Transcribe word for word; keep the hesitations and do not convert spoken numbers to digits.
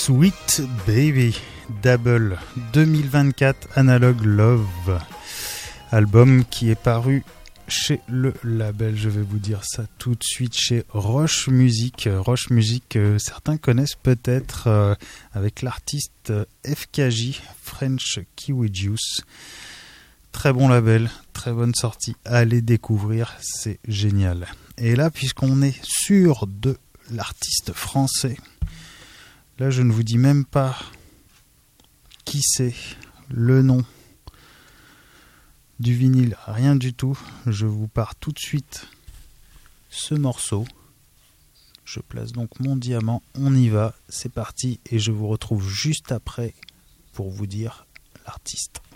Sweet Baby, Double deux mille vingt-quatre, Analog Love, album qui est paru chez le label, je vais vous dire ça tout de suite, chez Roche Music. Roche Music, euh, certains connaissent peut-être euh, avec l'artiste euh, F K J, French Kiwi Juice. Très bon label, très bonne sortie, allez découvrir, c'est génial. Et là, puisqu'on est sûr de l'artiste français, là je ne vous dis même pas qui c'est, le nom du vinyle, rien du tout. Je vous pars tout de suite ce morceau. Je place donc mon diamant, on y va, c'est parti, et je vous retrouve juste après pour vous dire l'artiste.